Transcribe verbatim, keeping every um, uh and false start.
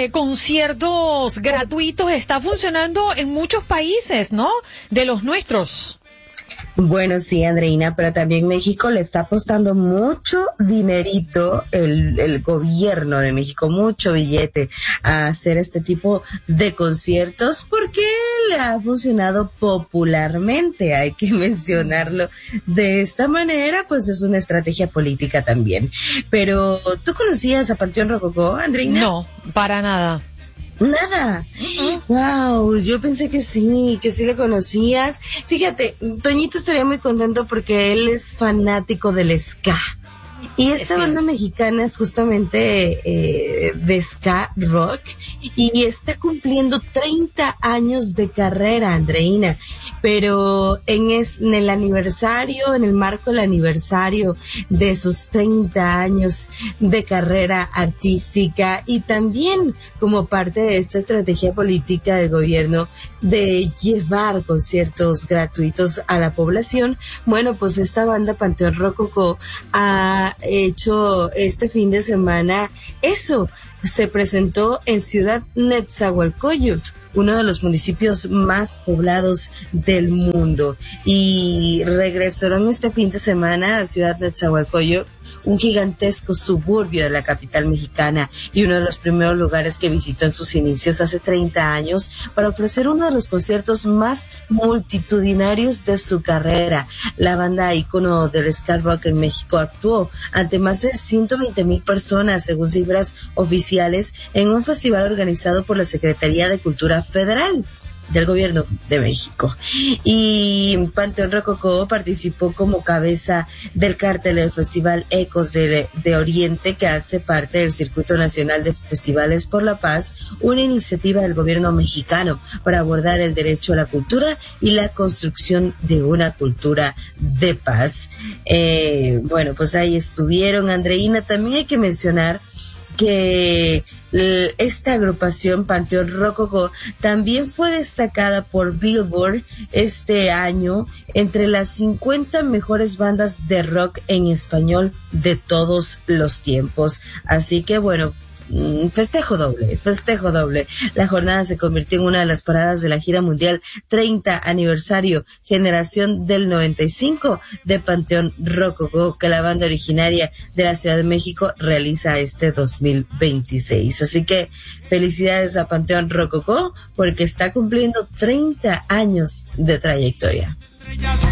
eh, conciertos gratuitos está funcionando en muchos países, ¿no? De los nuestros. Bueno, sí, Andreina, pero también México le está apostando mucho dinerito, el, el gobierno de México, mucho billete a hacer este tipo de conciertos porque le ha funcionado popularmente, hay que mencionarlo de esta manera, pues es una estrategia política también. Pero, ¿tú conocías a Panteón Rococó, Andreina? No, para nada. Nada. Uh-uh. Wow, yo pensé que sí, que sí le conocías. Fíjate, Toñito estaría muy contento porque él es fanático del ska. Y esta sí. banda mexicana es justamente eh, de ska rock y está cumpliendo treinta años de carrera, Andreina. Pero en, es, en el aniversario, en el marco del aniversario de sus treinta años de carrera artística y también como parte de esta estrategia política del gobierno de llevar conciertos gratuitos a la población, bueno, pues esta banda Panteón Rococó ha hecho este fin de semana eso, se presentó en Ciudad Nezahualcóyotl, uno de los municipios más poblados del mundo, y regresaron este fin de semana a Ciudad Nezahualcóyotl, un gigantesco suburbio de la capital mexicana y uno de los primeros lugares que visitó en sus inicios hace treinta años para ofrecer uno de los conciertos más multitudinarios de su carrera. La banda ícono del ska rock en México actuó ante más de ciento veinte mil personas, según cifras oficiales, en un festival organizado por la Secretaría de Cultura Federal del Gobierno de México. Y Panteón Rococó participó como cabeza del cartel del Festival Ecos de, de Oriente, que hace parte del Circuito Nacional de Festivales por la Paz, una iniciativa del gobierno mexicano para abordar el derecho a la cultura y la construcción de una cultura de paz. Eh, bueno, pues ahí estuvieron, Andreina. También hay que mencionar que esta agrupación Panteón Rococó también fue destacada por Billboard este año entre las cincuenta mejores bandas de rock en español de todos los tiempos. Así que bueno, festejo doble, festejo doble. La jornada se convirtió en una de las paradas de la gira mundial treinta aniversario Generación del noventa y cinco de Panteón Rococó, que la banda originaria de la Ciudad de México realiza este dos mil veintiséis. Así que felicidades a Panteón Rococó porque está cumpliendo treinta años de trayectoria.